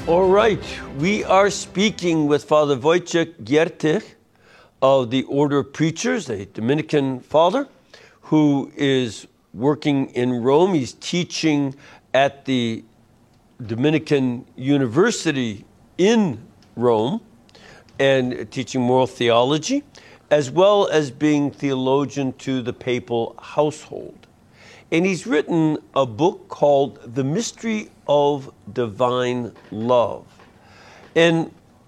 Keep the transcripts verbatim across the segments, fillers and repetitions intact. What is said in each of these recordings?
All right, we are speaking with Father Wojciech Giertych of the Order of Preachers, a Dominican father who is working in Rome. He's teaching at the Dominican University in Rome and teaching moral theology, as well as being theologian to the papal household. And he's written a book called The Mystery of Divine Love. And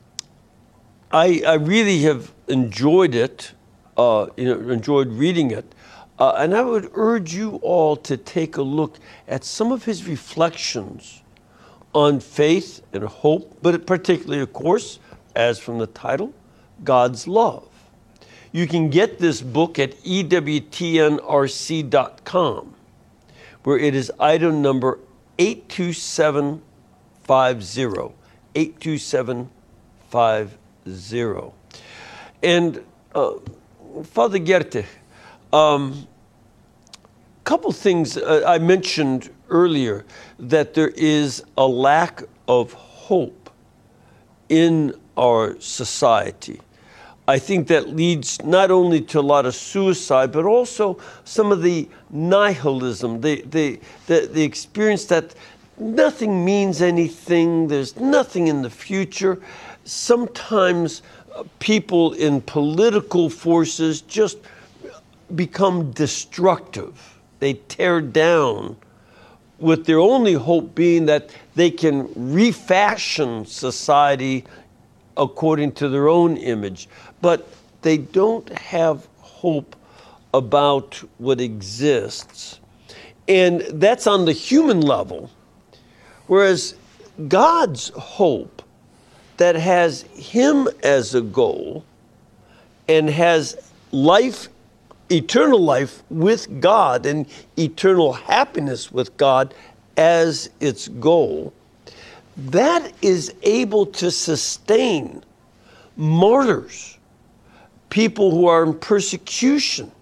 I, I really have enjoyed it, uh, you know, enjoyed reading it. Uh, and I would urge you all to take a look at some of his reflections on faith and hope, but particularly, of course, as from the title, God's love. You can get this book at E W T N R C dot com, where it is item number eight two seven five zero, eight two seven five zero. And uh, Father Giertych, um, a couple things uh, I mentioned earlier, that there is a lack of hope in our society. I think that leads not only to a lot of suicide, but also some of the nihilism, the, the, the, the experience that nothing means anything, there's nothing in the future. Sometimes uh, people in political forces just become destructive. They tear down, with their only hope being that they can refashion society according to their own image. But they don't have hope about what exists. And that's on the human level. Whereas God's hope, that has him as a goal and has life, eternal life with God and eternal happiness with God as its goal, that is able to sustain martyrs, people who are in persecution,